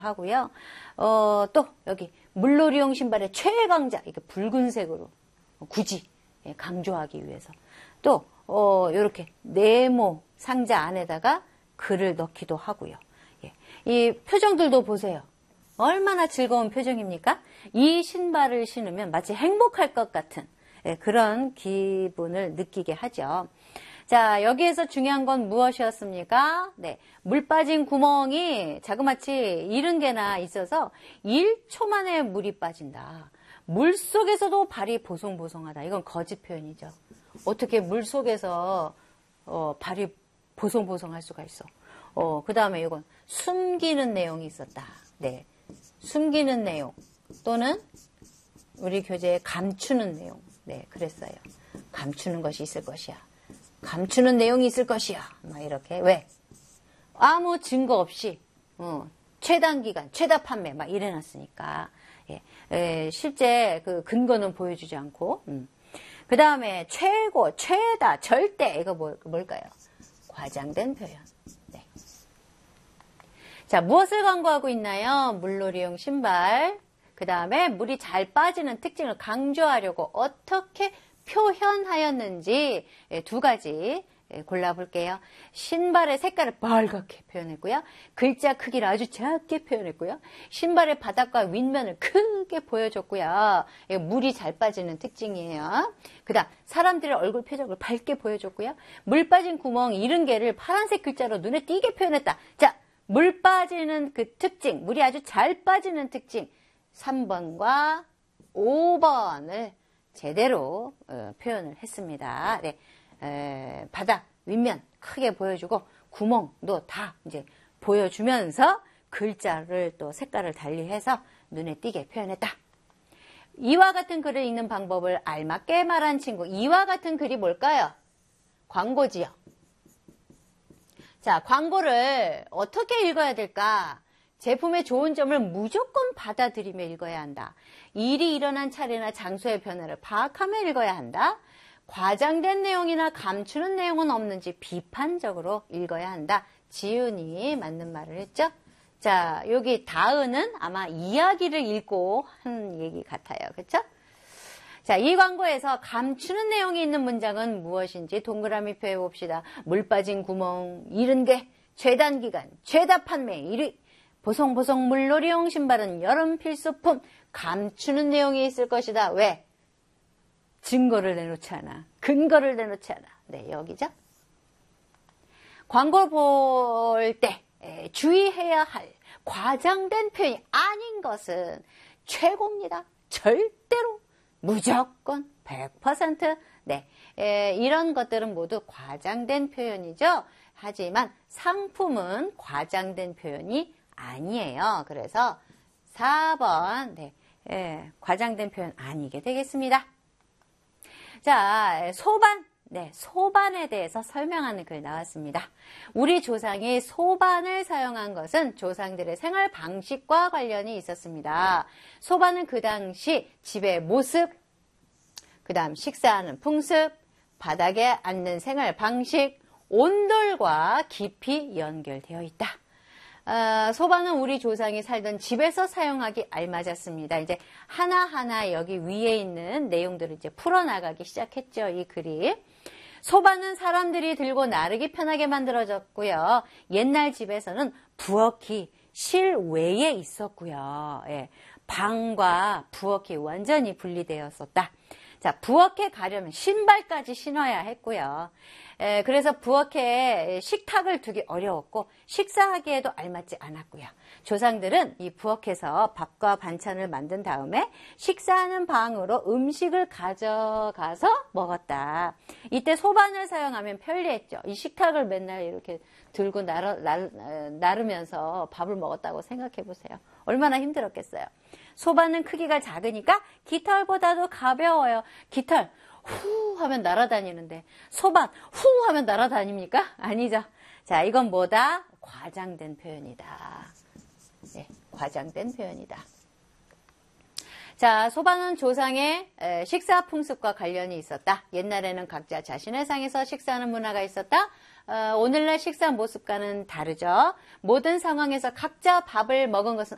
하고요. 또 여기 물놀이용 신발의 최강자, 이거 붉은색으로 굳이 강조하기 위해서 또 이렇게 네모 상자 안에다가 글을 넣기도 하고요. 이 표정들도 보세요. 얼마나 즐거운 표정입니까? 이 신발을 신으면 마치 행복할 것 같은 그런 기분을 느끼게 하죠. 자, 여기에서 중요한 건 무엇이었습니까? 네, 물 빠진 구멍이 자그마치 70개나 있어서 1초 만에 물이 빠진다. 물 속에서도 발이 보송보송하다. 이건 거짓 표현이죠. 어떻게 물 속에서 발이 보송보송할 수가 있어. 그 다음에 이건 숨기는 내용이 있었다. 네, 숨기는 내용 또는 우리 교재에 감추는 내용. 네, 그랬어요. 감추는 것이 있을 것이야. 감추는 내용이 있을 것이야. 막 이렇게. 왜? 아무 증거 없이 최단기간, 최다 판매 막 이래놨으니까. 실제 그 근거는 보여주지 않고. 그 다음에 최고, 최다, 절대 이거 뭘까요? 과장된 표현. 네. 자, 무엇을 광고하고 있나요? 물놀이용 신발. 그 다음에 물이 잘 빠지는 특징을 강조하려고 어떻게 표현하였는지 두 가지 골라볼게요. 신발의 색깔을 빨갛게 표현했고요. 글자 크기를 아주 작게 표현했고요. 신발의 바닥과 윗면을 크게 보여줬고요. 물이 잘 빠지는 특징이에요. 그 다음 사람들의 얼굴 표정을 밝게 보여줬고요. 물 빠진 구멍 70개를 파란색 글자로 눈에 띄게 표현했다. 자, 물 빠지는 그 특징, 물이 아주 잘 빠지는 특징 3번과 5번을 제대로 표현을 했습니다. 네, 바닥, 윗면 크게 보여주고 구멍도 다 이제 보여주면서 글자를 또 색깔을 달리해서 눈에 띄게 표현했다. 이와 같은 글을 읽는 방법을 알맞게 말한 친구. 이와 같은 글이 뭘까요? 광고지요. 자, 광고를 어떻게 읽어야 될까? 제품의 좋은 점을 무조건 받아들이며 읽어야 한다. 일이 일어난 차례나 장소의 변화를 파악하며 읽어야 한다. 과장된 내용이나 감추는 내용은 없는지 비판적으로 읽어야 한다. 지훈이 맞는 말을 했죠. 자, 여기 다은은 아마 이야기를 읽고 한 얘기 같아요. 그렇죠? 자, 이 광고에서 감추는 내용이 있는 문장은 무엇인지 동그라미 표해봅시다. 물 빠진 구멍 70개, 최단기간, 최다 판매 1위. 보송보송 물놀이용 신발은 여름 필수품. 감추는 내용이 있을 것이다. 왜? 증거를 내놓지 않아. 근거를 내놓지 않아. 네, 여기죠. 광고를 볼 때 주의해야 할 과장된 표현이 아닌 것은 최고입니다. 절대로 무조건 100%. 네, 이런 것들은 모두 과장된 표현이죠. 하지만 상품은 과장된 표현이 아니에요. 그래서 4번 과장된 표현 아니게 되겠습니다. 자, 소반. 네, 소반에 대해서 설명하는 글 나왔습니다. 우리 조상이 소반을 사용한 것은 조상들의 생활 방식과 관련이 있었습니다. 소반은 그 당시 집의 모습, 그 다음 식사하는 풍습, 바닥에 앉는 생활 방식, 온돌과 깊이 연결되어 있다. 소반은 우리 조상이 살던 집에서 사용하기 알맞았습니다. 이제 하나하나 여기 위에 있는 내용들을 이제 풀어나가기 시작했죠. 이 글이. 소반은 사람들이 들고 나르기 편하게 만들어졌고요. 옛날 집에서는 부엌이 실외에 있었고요. 예, 방과 부엌이 완전히 분리되었었다. 자, 부엌에 가려면 신발까지 신어야 했고요. 그래서 부엌에 식탁을 두기 어려웠고 식사하기에도 알맞지 않았고요. 조상들은 이 부엌에서 밥과 반찬을 만든 다음에 식사하는 방으로 음식을 가져가서 먹었다. 이때 소반을 사용하면 편리했죠. 이 식탁을 맨날 이렇게 들고 나르면서 밥을 먹었다고 생각해 보세요. 얼마나 힘들었겠어요. 소반은 크기가 작으니까 깃털보다도 가벼워요. 깃털 후 하면 날아다니는데 소반 후 하면 날아다닙니까? 아니죠. 자, 이건 뭐다? 과장된 표현이다. 네, 과장된 표현이다. 자, 소반은 조상의 식사 풍습과 관련이 있었다. 옛날에는 각자 자신의 상에서 식사하는 문화가 있었다. 오늘날 식사 모습과는 다르죠. 모든 상황에서 각자 밥을 먹은 것은